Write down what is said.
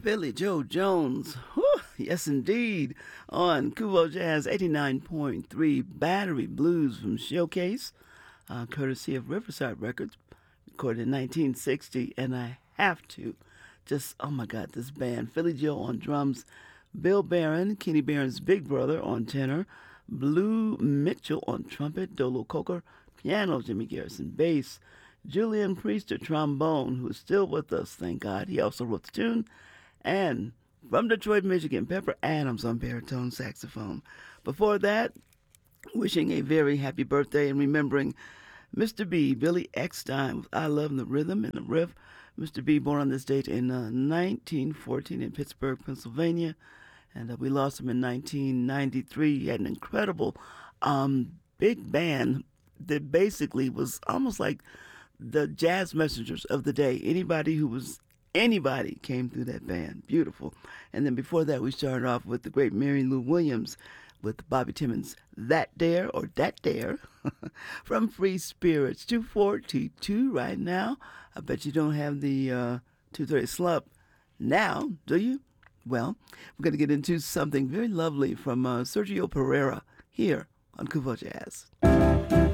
Billy Joe Jones. Whew, yes, indeed. On Kuvo Jazz 89.3 Battery Blues from Showcase, courtesy of Riverside Records, recorded in 1960. And I have to just, oh my God, this band. Philly Joe on drums, Bill Barron, Kenny Barron's big brother on tenor, Blue Mitchell on trumpet, Dolo Coker, piano, Jimmy Garrison bass, Julian Priester trombone, who is still with us, thank God. He also wrote the tune. And from Detroit, Michigan, Pepper Adams on baritone saxophone. Before that, wishing a very happy birthday and remembering Mr. B, Billy Eckstein, with I Love the Rhythm and the Riff. Mr. B, born on this date in 1914 in Pittsburgh, Pennsylvania. And we lost him in 1993. He had an incredible big band that basically was almost like the jazz messengers of the day. Anybody came through that band. Beautiful. And then before that, we started off with the great Mary Lou Williams with Bobby Timmons' That Dare or Dat Dare from Free Spirits. 242 right now. I bet you don't have the 230 slump now, do you? Well, we're going to get into something very lovely from Sergio Pereira here on Kuvo Jazz.